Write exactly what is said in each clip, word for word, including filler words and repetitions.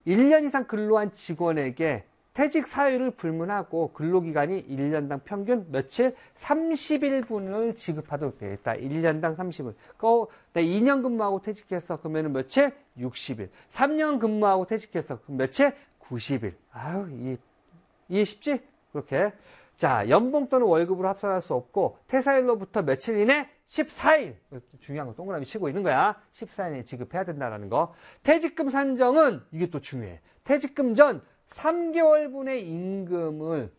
일 년 이상 근로한 직원에게 퇴직 사유를 불문하고 근로기간이 일 년당 평균 며칠? 삼십 일분을 지급하도록 되어 있다. 일 년당 삼십 일. 그, 이 년 근무하고 퇴직했어. 그러면 며칠? 육십 일. 삼 년 근무하고 퇴직했어. 그럼 며칠? 구십 일. 아유, 이, 이해 쉽지? 그렇게. 자, 연봉 또는 월급으로 합산할 수 없고, 퇴사일로부터 며칠 이내? 십사 일. 중요한 거 동그라미 치고 있는 거야. 십사 일 이내 지급해야 된다는 거. 퇴직금 산정은, 이게 또 중요해. 퇴직금 전 삼 개월분의 임금을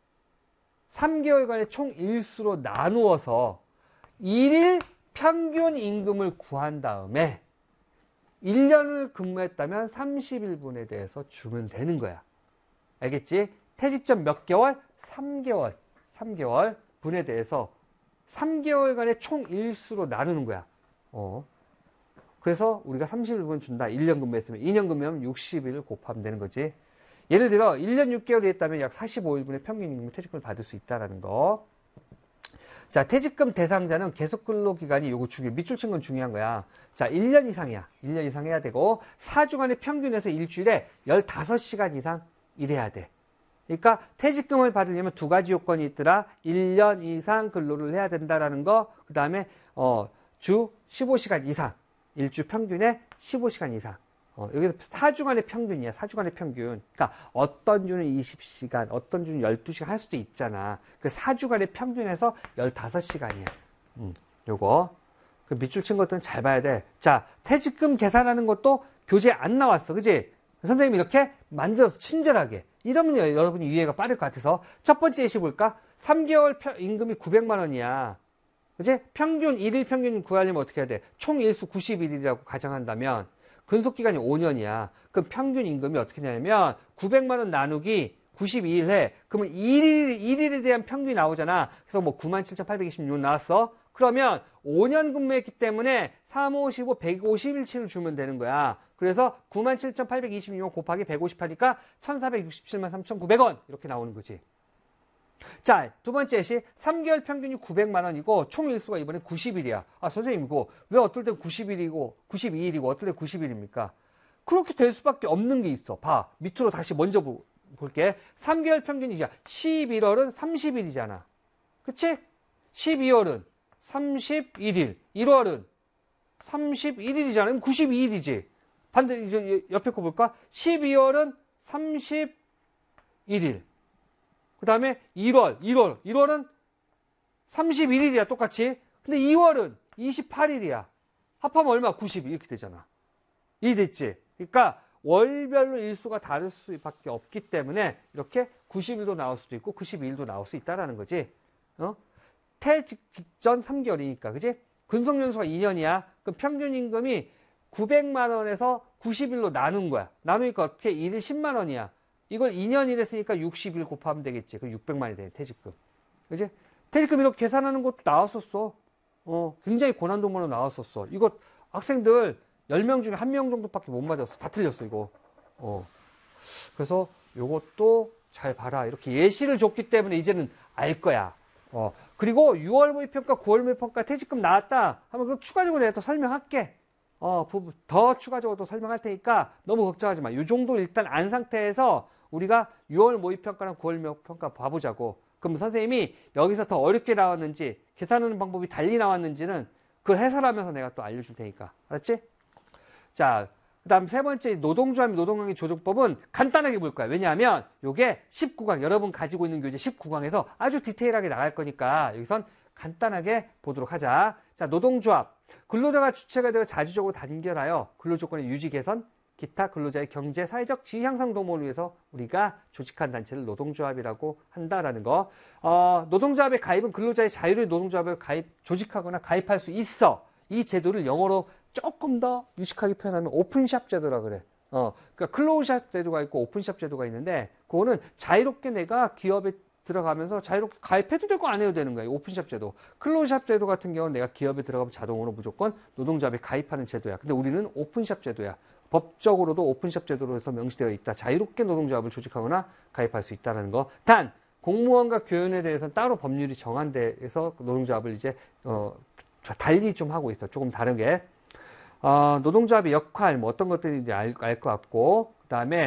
삼 개월간의 총 일수로 나누어서 일일 평균 임금을 구한 다음에 일 년을 근무했다면 삼십 일분에 대해서 주면 되는 거야. 알겠지? 퇴직 전 몇 개월? 삼 개월. 삼 개월 분에 대해서 삼 개월간의 총 일수로 나누는 거야. 어. 그래서 우리가 삼십 일분 준다. 일 년 근무했으면 이 년 근무하면 육십 일을 곱하면 되는 거지. 예를 들어 일 년 육 개월이 했다면 약 사십오 일분의 평균 임금 퇴직금을 받을 수 있다는 거. 자, 퇴직금 대상자는 계속 근로기간이 요거 중요해. 밑줄 친 건 중요한 거야. 자, 일 년 이상이야. 일 년 이상 해야 되고 사 주간의 평균에서 일주일에 열다섯 시간 이상 일해야 돼. 그러니까 퇴직금을 받으려면 두 가지 요건이 있더라. 일 년 이상 근로를 해야 된다라는 거. 그 다음에 어, 주 십오 시간 이상. 일주 평균에 십오 시간 이상. 어, 여기서 사 주간의 평균이야. 사 주간의 평균. 그러니까 어떤 주는 이십 시간, 어떤 주는 열두 시간 할 수도 있잖아. 그 사 주간의 평균에서 열다섯 시간이야. 음, 요거. 그 밑줄 친 것들은 잘 봐야 돼. 자, 퇴직금 계산하는 것도 교재에 안 나왔어. 그지? 선생님이 이렇게 만들어서 친절하게. 이러면 여러분이 이해가 빠를 것 같아서. 첫 번째 예시 볼까? 삼 개월 임금이 구백만 원이야. 그지? 평균, 일일 평균 구하려면 어떻게 해야 돼? 총 일수 구십 일이라고 가정한다면, 근속기간이 오 년이야. 그럼 평균 임금이 어떻게 되냐면, 구백만 원 나누기 구십이 일 해. 그러면 일 일, 일 일에 대한 평균이 나오잖아. 그래서 뭐 구만 칠천팔백이십육 원 나왔어. 그러면 오 년 근무했기 때문에 삼, 오, 십오, 백오십일치를 주면 되는 거야. 그래서 구만 칠천팔백이십육 원 곱하기 백오십하니까 천사백육십칠만 삼천구백 원. 이렇게 나오는 거지. 자, 두 번째 예시. 삼 개월 평균이 구백만 원이고 총 일수가 이번에 구십 일이야. 아, 선생님 이거 왜 어떨 때 구십 일이고 구십이 일이고 어떨 때 구십 일입니까? 그렇게 될 수밖에 없는 게 있어. 봐. 밑으로 다시 먼저 보, 볼게. 삼 개월 평균이 십일월은 삼십 일이잖아. 그치? 십이월은 삼십일 일. 일월은 삼십일 일이잖아. 그럼 구십이 일이지. 반대, 이제 옆에 거 볼까? 십이월은 삼십일 일. 그 다음에 일월, 일월, 일월은 삼십일 일이야, 똑같이. 근데 이월은 이십팔 일이야. 합하면 얼마? 구십 일 이렇게 되잖아. 이해됐지? 그러니까 월별로 일수가 다를 수밖에 없기 때문에 이렇게 구십 일도 나올 수도 있고 구십이 일도 나올 수 있다라는 거지. 어? 퇴직 직전 삼 개월이니까, 그지? 근속연수가 이 년이야. 그럼 평균 임금이 구백만 원에서 구십 일로 나눈 거야. 나누니까 어떻게 일일 십만 원이야. 이걸 이 년 일했으니까 육십 일 곱하면 되겠지. 그 육백만이 되네, 퇴직금. 그지? 퇴직금 이렇게 계산하는 것도 나왔었어. 어, 굉장히 고난도문으로 나왔었어. 이거 학생들 열 명 중에 한 명 정도밖에 못 맞았어. 다 틀렸어, 이거. 어. 그래서 요것도 잘 봐라. 이렇게 예시를 줬기 때문에 이제는 알 거야. 어. 그리고 유월 모의평가, 구월 모의평가 퇴직금 나왔다 하면 그럼 추가적으로 내가 또 설명할게. 어, 더 추가적으로 또 설명할 테니까 너무 걱정하지 마. 이 정도 일단 안 상태에서 우리가 유월 모의평가랑 구월 모의평가 봐보자고. 그럼 선생님이 여기서 더 어렵게 나왔는지, 계산하는 방법이 달리 나왔는지는 그걸 해설하면서 내가 또 알려줄 테니까. 알았지? 자, 그 다음 세 번째 노동조합 노동관계 조정법은 간단하게 볼 거야. 왜냐하면 요게 십구 강, 여러분 가지고 있는 교재 십구 강에서 아주 디테일하게 나갈 거니까 여기선 간단하게 보도록 하자. 자, 노동조합. 근로자가 주체가 되어 자주적으로 단결하여 근로조건의 유지 개선, 기타 근로자의 경제, 사회적 지위 향상 도모를 위해서 우리가 조직한 단체를 노동조합이라고 한다라는 거. 어, 노동조합에 가입은 근로자의 자유로운 노동조합에 가입, 조직하거나 가입할 수 있어. 이 제도를 영어로 조금 더 유식하게 표현하면 오픈샵 제도라 그래. 어, 그러니까 클로우샵 제도가 있고 오픈샵 제도가 있는데 그거는 자유롭게 내가 기업에 들어가면서 자유롭게 가입해도 되고 안 해도 되는 거예요. 오픈샵 제도. 클로우샵 제도 같은 경우는 내가 기업에 들어가면 자동으로 무조건 노동조합에 가입하는 제도야. 근데 우리는 오픈샵 제도야. 법적으로도 오픈샵 제도로서 명시되어 있다. 자유롭게 노동조합을 조직하거나 가입할 수 있다는 거. 단 공무원과 교연에 대해서는 따로 법률이 정한 데에서 노동조합을 이제 어, 달리 좀 하고 있어. 조금 다르게. 어, 노동조합의 역할, 뭐 어떤 것들인지 알 것 같고, 그 그 다음에